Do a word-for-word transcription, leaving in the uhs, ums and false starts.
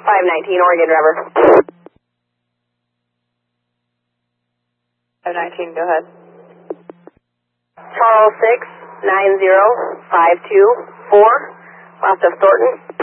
five nineteen, Oregon driver. five nineteen, go ahead. Charles six nine zero five two four, west of Thornton.